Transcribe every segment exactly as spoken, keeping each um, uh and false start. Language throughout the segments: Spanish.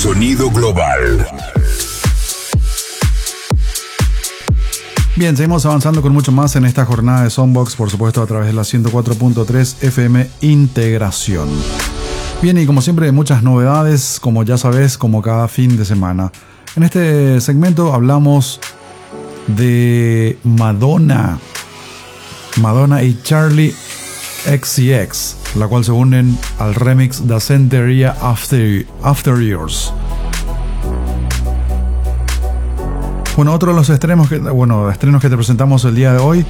sonido global. Bien, seguimos avanzando con mucho más en esta jornada de Soundbox, por supuesto a través de la ciento cuatro punto tres F M Integración. Bien, y como siempre muchas novedades, como ya sabes, como cada fin de semana. En este segmento hablamos de Madonna. Madonna y Charli X C X, la cual se unen al remix Da Centeria After, After Years. Bueno, otro de los estrenos que, bueno, estrenos que te presentamos el día de hoy,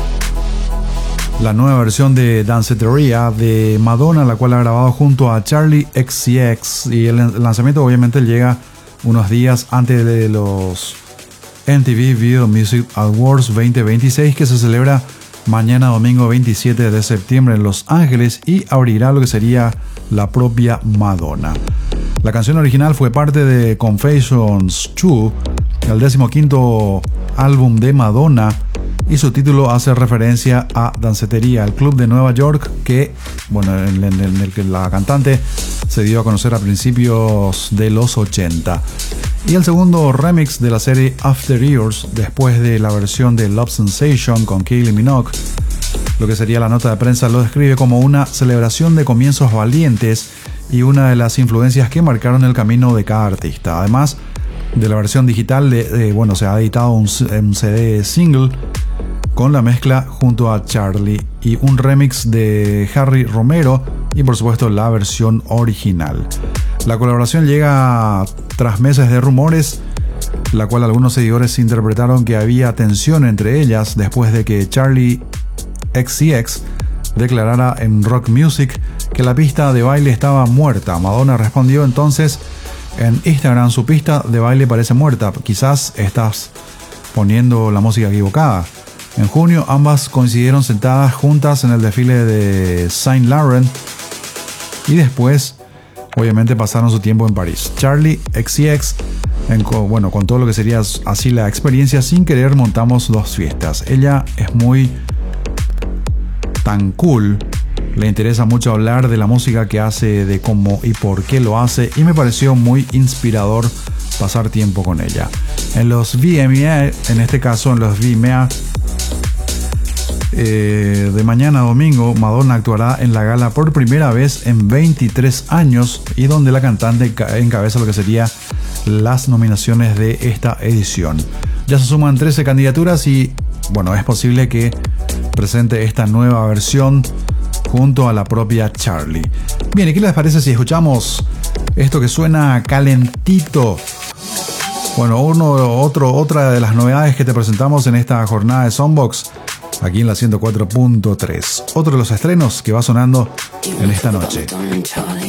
la nueva versión de Danceteria de Madonna, la cual ha grabado junto a Charli X C X, y el lanzamiento obviamente llega unos días antes de los M T V Video Music Awards veinte veintiséis, que se celebra mañana domingo veintisiete de septiembre en Los Ángeles, y abrirá lo que sería la propia Madonna. La canción original fue parte de Confessions dos, el decimoquinto álbum de Madonna, y su título hace referencia a Danceteria, el club de Nueva York que, bueno, en, en, en el que la cantante se dio a conocer a principios de los ochenta. Y el segundo remix de la serie After Years, después de la versión de Love Sensation con Kylie Minogue, lo que sería la nota de prensa lo describe como una celebración de comienzos valientes y una de las influencias que marcaron el camino de cada artista. Además de la versión digital, de, de, bueno, se ha editado un, un C D single con la mezcla junto a Charli y un remix de Harry Romero y por supuesto la versión original. La colaboración llega tras meses de rumores, la cual algunos seguidores interpretaron que había tensión entre ellas después de que Charli X C X declarara en Rock Music que la pista de baile estaba muerta. Madonna respondió entonces en Instagram: su pista de baile parece muerta, quizás estás poniendo la música equivocada. En junio ambas coincidieron sentadas juntas en el desfile de Saint Laurent y después obviamente pasaron su tiempo en París. Charli X C X, en, bueno, con todo lo que sería así la experiencia, sin querer montamos dos fiestas. Ella es muy tan cool, le interesa mucho hablar de la música que hace, de cómo y por qué lo hace, y me pareció muy inspirador pasar tiempo con ella. En los V M A, en este caso en los V M A eh, de mañana domingo, Madonna actuará en la gala por primera vez en veintitrés años, y donde la cantante encabeza lo que sería las nominaciones de esta edición. Ya se suman trece candidaturas y bueno, es posible que presente esta nueva versión junto a la propia Charli. Bien, ¿y qué les parece si escuchamos esto que suena calentito? Bueno, uno, otro, otra de las novedades que te presentamos en esta jornada de Soundbox, aquí en la ciento cuatro punto tres. Otro de los estrenos que va sonando en esta noche.